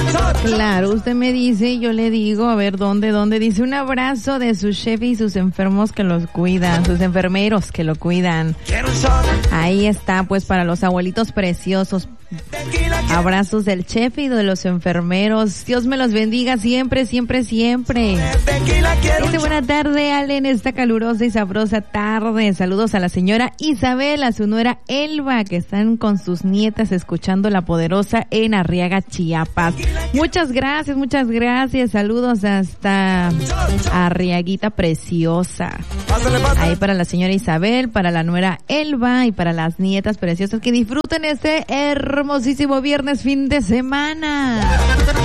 Claro, usted me dice y yo le digo, a ver, ¿dónde? Dice un abrazo de su chef y sus enfermos que los cuidan, sus enfermeros que lo cuidan. Ahí está, pues, para los abuelitos preciosos. Abrazos del chef y de los enfermeros. Dios me los bendiga siempre. Dice, buena tarde, Ale, en esta calurosa y sabrosa tarde. Saludos a la señora Isabel, a su nuera Elba, que están con sus nietas escuchando La Poderosa en Arriaga, Chiapas. Muchas gracias. Saludos hasta Arriaguita preciosa. Ahí para la señora Isabel, para la nuera Elba y para las nietas preciosas que disfruten este hermosísimo viernes, fin de semana.